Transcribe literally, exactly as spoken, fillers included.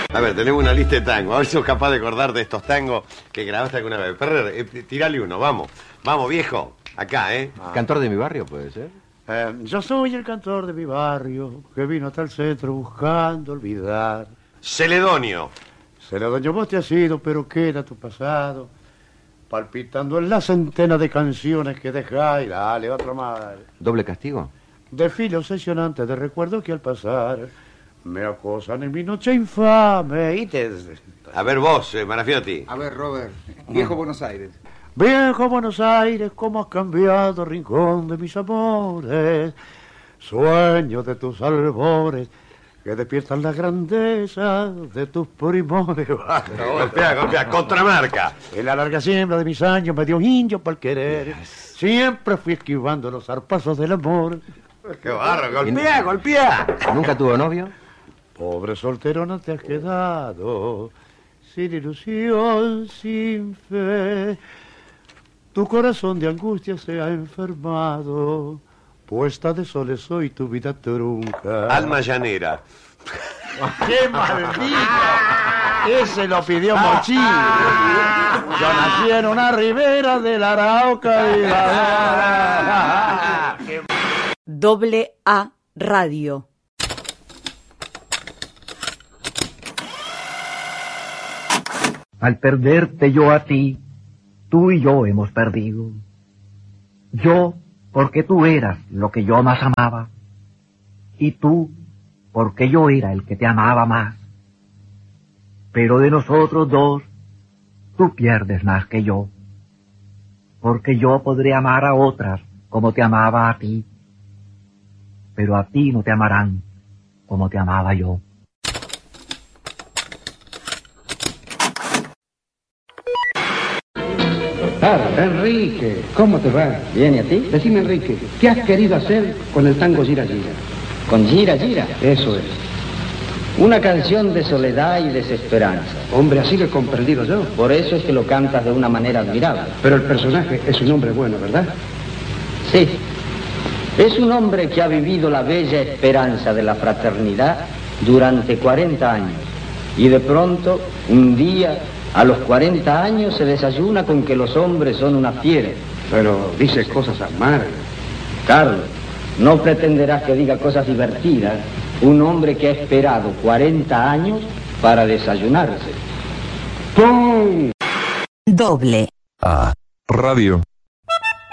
A ver, tenemos una lista de tangos. A ver si sos capaz de acordar de estos tangos que grabaste alguna vez. Ferrer, eh, tirale uno, vamos. Vamos, viejo. Acá, ¿eh? Ah. ¿Cantor de mi barrio puede ser? Eh, yo soy el cantor de mi barrio que vino hasta el centro buscando olvidar. Celedonio. Celedonio, vos te has ido, pero queda tu pasado palpitando en la centena de canciones que dejáis. Dale, otra más. ¿Doble castigo? Desfile obsesionante de recuerdos que al pasar me acosan en mi noche infame. Y te... A ver vos, eh, Marafiotti. A ver, Robert. Viejo Buenos Aires. Viejo Buenos Aires, cómo has cambiado, rincón de mis amores. Sueño de tus albores que despiertan la grandeza de tus primores. Golpea, golpea, contramarca. En la larga siembra de mis años me dio indio para el querer. Siempre fui esquivando los zarpazos del amor. ¡Qué barro! ¡Golpea, golpea! ¿Nunca tuvo novio? Pobre solterona te has quedado, sin ilusión, sin fe. Tu corazón de angustia se ha enfermado, puesta de soles hoy tu vida trunca. Alma llanera. ¡Qué maldita! Ese lo pidió Mochí. Yo nací en una ribera de la Arauca y la... Doble A Radio. Al perderte yo a ti, tú y yo hemos perdido. Yo, porque tú eras lo que yo más amaba, y tú, porque yo era el que te amaba más. Pero de nosotros dos, tú pierdes más que yo, porque yo podré amar a otras como te amaba a ti, pero a ti no te amarán como te amaba yo. Ah, Enrique, ¿cómo te va? Bien, ¿y a ti? Decime, Enrique, ¿qué has querido hacer con el tango Gira Gira? ¿Con Gira Gira? Eso es. Una canción de soledad y desesperanza. Hombre, así lo he comprendido yo. Por eso es que lo cantas de una manera admirable. Pero el personaje es un hombre bueno, ¿verdad? Sí. Es un hombre que ha vivido la bella esperanza de la fraternidad durante cuarenta años. Y de pronto, un día, a los cuarenta años, se desayuna con que los hombres son una fiera. Pero dice cosas amargas. Carlos, no pretenderás que diga cosas divertidas un hombre que ha esperado cuarenta años para desayunarse. ¡Pum! Doble A Radio.